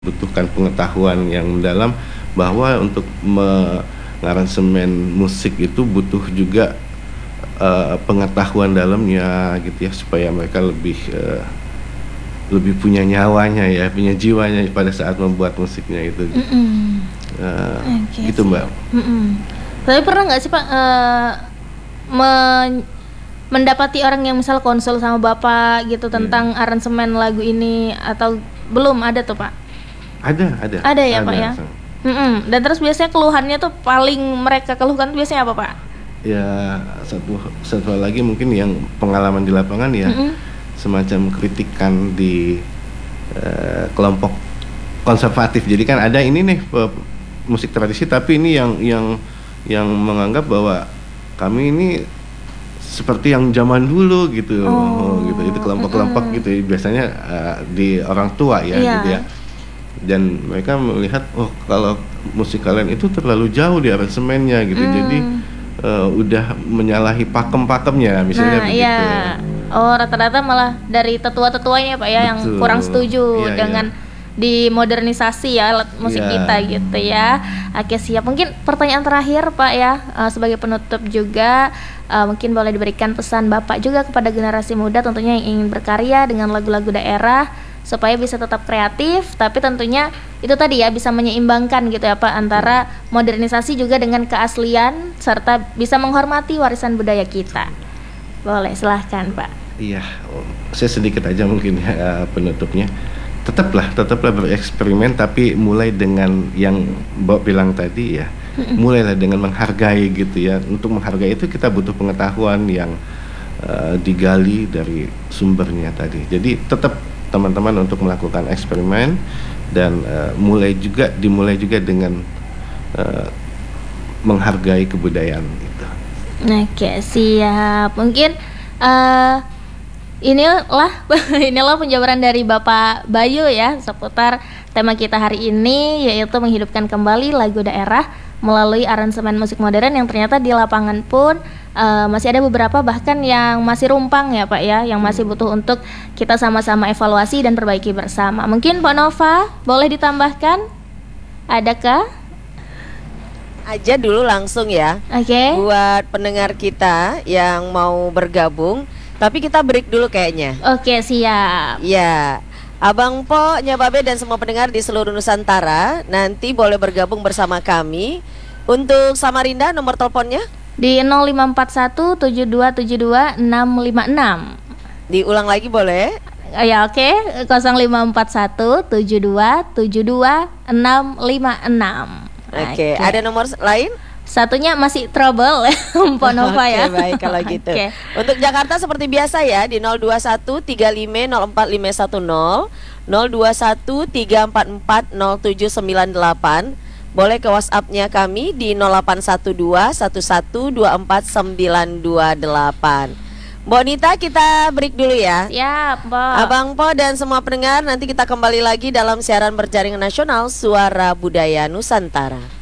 butuhkan pengetahuan yang mendalam bahwa untuk mengaransemen musik itu butuh juga pengetahuan dalamnya gitu ya, supaya mereka lebih punya nyawanya ya, punya jiwanya pada saat membuat musiknya itu. Gitu Mbak. Tapi pernah nggak sih Pak mendapati orang yang misal konsul sama Bapak gitu tentang aransemen lagu ini, atau belum ada tuh Pak? Ada ya Pak ya. Dan terus biasanya keluhannya tuh paling mereka keluhkan biasanya apa Pak? Ya satu hal lagi mungkin yang pengalaman di lapangan ya, semacam kritikan di kelompok konservatif. Jadi kan ada ini nih musik tradisi, tapi ini yang menganggap bahwa kami ini seperti yang zaman dulu gitu. Gitu. Itu kelompok-kelompok gitu biasanya di orang tua ya gitu ya. Dan mereka melihat kalau musik kalian itu terlalu jauh di aransemennya gitu. Jadi udah menyalahi pakem-pakemnya misalnya begitu. Rata-rata malah dari tetua-tetuanya Pak ya. Betul. Yang kurang setuju dengan dimodernisasi ya alat musik kita gitu ya. Oke, siap. Mungkin pertanyaan terakhir Pak ya, sebagai penutup juga, mungkin boleh diberikan pesan Bapak juga kepada generasi muda tentunya yang ingin berkarya dengan lagu-lagu daerah supaya bisa tetap kreatif, tapi tentunya itu tadi ya bisa menyeimbangkan gitu ya Pak antara modernisasi juga dengan keaslian serta bisa menghormati warisan budaya kita. Boleh, silahkan Pak. Iya, saya sedikit aja mungkin penutupnya. Tetaplah bereksperimen, tapi mulai dengan yang Mbak bilang tadi ya, mulailah dengan menghargai gitu ya. Untuk menghargai itu kita butuh pengetahuan yang digali dari sumbernya tadi. Jadi tetap teman-teman untuk melakukan eksperimen dan dimulai juga dengan menghargai kebudayaan itu. Oke, siap. Mungkin inilah penjabaran dari Bapak Bayu ya seputar tema kita hari ini, yaitu menghidupkan kembali lagu daerah melalui aransemen musik modern yang ternyata di lapangan pun masih ada beberapa bahkan yang masih rumpang ya Pak ya, yang masih butuh untuk kita sama-sama evaluasi dan perbaiki bersama. Mungkin Pak Nova boleh ditambahkan? Adakah? Aja dulu langsung ya. Oke. Buat pendengar kita yang mau bergabung, tapi kita break dulu kayaknya. Oke, siap. Ya, Abang Po, Nyababe dan semua pendengar di seluruh Nusantara nanti boleh bergabung bersama kami. Untuk Samarinda nomor teleponnya di 05417272 656. Diulang lagi boleh? Ya oke, 05417272 656. Oke, ada nomor lain? Satunya masih trouble Pak Nova ya. Oke, baik kalau gitu. Untuk Jakarta seperti biasa ya, di 02135045510, 02134407998. Boleh ke WhatsApp-nya kami di 081211249928. Mbak Nita, kita break dulu ya. Siap, Mbak. Abang Po dan semua pendengar, nanti kita kembali lagi dalam siaran berjaringan nasional Suara Budaya Nusantara.